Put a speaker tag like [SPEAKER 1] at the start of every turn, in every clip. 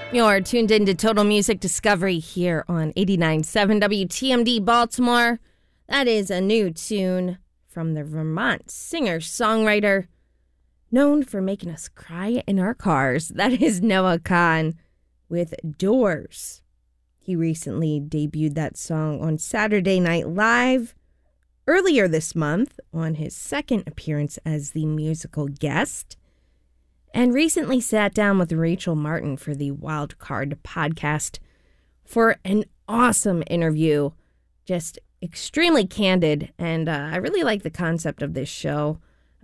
[SPEAKER 1] You're tuned into Total Music Discovery here on 89.7 WTMD Baltimore. That is a new tune from the Vermont singer-songwriter known for making us cry in our cars. That is Noah Kahan with Doors. He recently debuted that song on Saturday Night Live earlier this month on his second appearance as the musical guest, and recently sat down with Rachel Martin for the Wild Card podcast for an awesome interview, just extremely candid, and I really like the concept of this show.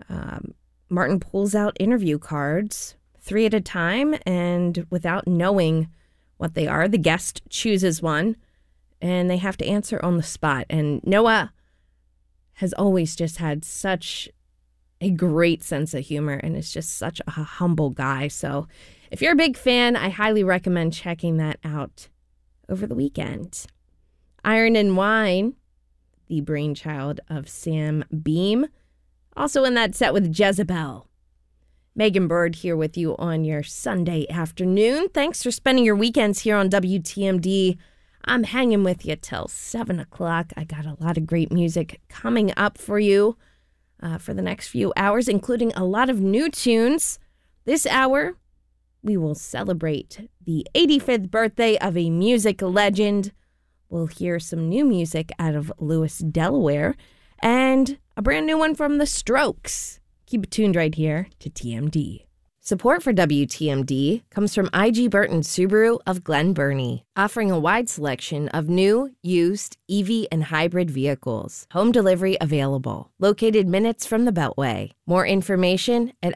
[SPEAKER 1] Martin pulls out interview cards 3 at a time, and without knowing what they are, the guest chooses one, and they have to answer on the spot. And Noah has always just had such a great sense of humor, and is just such a humble guy. So if you're a big fan, I highly recommend checking that out over the weekend. Iron and Wine, the brainchild of Sam Beam, also in that set with Jezebel. Megan Bird here with you on your Sunday afternoon. Thanks for spending your weekends here on WTMD. I'm hanging with you till 7 o'clock. I got a lot of great music coming up for you for the next few hours, including a lot of new tunes. This hour, we will celebrate the 85th birthday of a music legend. We'll hear some new music out of Lewis, Delaware, and a brand new one from The Strokes. Keep it tuned right here to TMD. Support for WTMD comes from IG Burton Subaru of Glen Burnie, offering a wide selection of new, used, EV, and hybrid vehicles. Home delivery available. Located minutes from the Beltway. More information at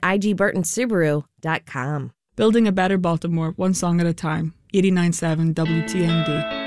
[SPEAKER 1] igburtonsubaru.com.
[SPEAKER 2] Building a better Baltimore, one song at a time. 89.7 WTMD.